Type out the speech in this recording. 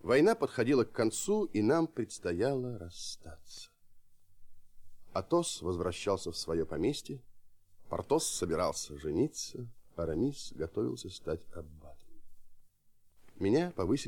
Война подходила к концу, и нам предстояло расстаться. Атос возвращался в свое поместье, Портос собирался жениться, Арамис готовился стать аббатом. Меня повысили